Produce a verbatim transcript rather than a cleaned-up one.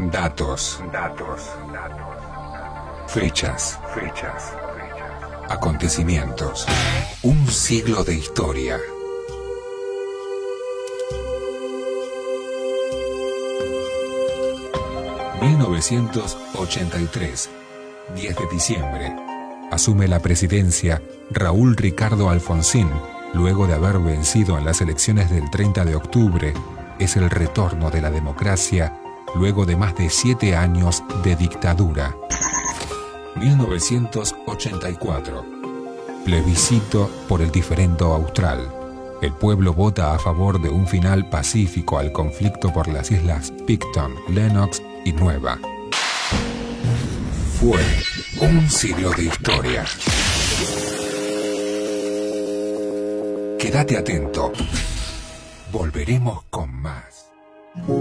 Datos. Datos. Fechas. Fechas. Acontecimientos. Un siglo de historia. mil novecientos ochenta y tres, diez de diciembre. Asume la presidencia Raúl Ricardo Alfonsín, luego de haber vencido en las elecciones del treinta de octubre. Es el retorno de la democracia luego de más de siete años de dictadura. mil novecientos ochenta y cuatro. Plebiscito por el diferendo austral. El pueblo vota a favor de un final pacífico al conflicto por las islas Picton, Lennox y Nueva. Fue un siglo de historia. Quédate atento. Volveremos con más.